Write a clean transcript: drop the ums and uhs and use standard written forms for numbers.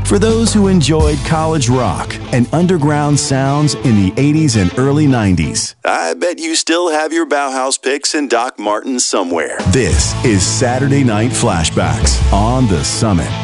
For those who enjoyed college rock and underground sounds in the 80s and early 90s, I bet you still have your Bauhaus picks and Doc Martens somewhere. This is Saturday Night Flashbacks on The Summit.